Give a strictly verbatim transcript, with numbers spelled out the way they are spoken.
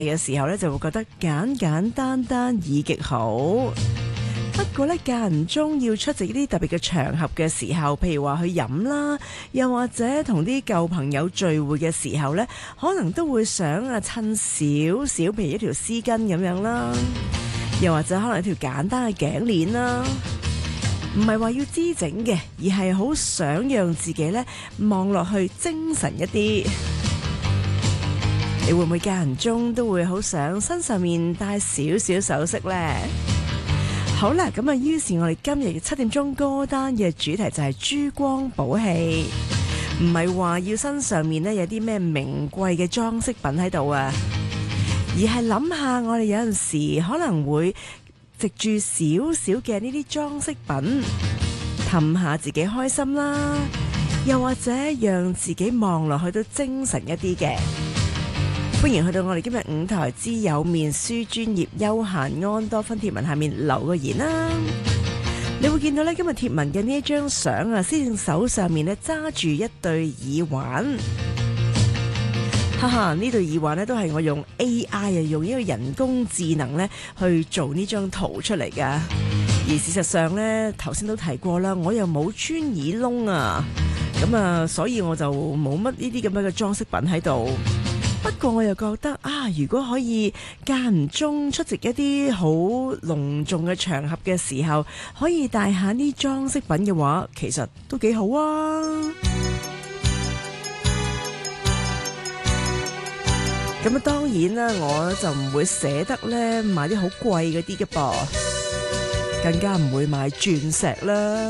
嘅時候咧，就會覺得簡簡單單已極好。不過咧，間唔中要出席呢啲特別嘅場合嘅時候，譬如話去飲啦，又或者同啲舊朋友聚會嘅時候咧，可能都會想啊襯少少，譬如一條絲巾咁樣啦，又或者可能一條簡單嘅頸鏈啦。唔係話要姿整嘅，而係好想讓自己咧望落去精神一啲。你會唔會間唔中都會好想身上面帶少少首飾呢？好啦，咁啊，於是我哋今日嘅七點鐘歌單嘅主題就係珠光寶氣，唔係話要身上面咧有啲咩名貴嘅裝飾品喺度啊，而係諗下我哋有陣時可能會藉住少少嘅呢啲裝飾品氹下自己開心啦，又或者讓自己望落去都精神一啲嘅。歡迎去到我哋今日五台之有面書專頁休閒安多芬貼文下面留個言啦。你會見到咧今日貼文嘅呢一張相啊，先手上面咧揸住一對耳環，哈哈！呢對耳環咧都係我用 A I 啊，用呢個人工智能咧去做呢張圖出嚟噶。而事實上咧，頭先都提過啦，我又冇穿耳窿啊，咁啊，所以我就冇乜呢啲咁樣嘅裝飾品喺度。不過我又覺得啊，如果可以間唔中出席一啲好隆重嘅場合嘅時候，可以帶下啲裝飾品嘅話，其實都幾好啊。咁啊，當然啦，我就唔會捨得咧買啲好貴嗰啲嘅噃，更加唔會買鑽石啦。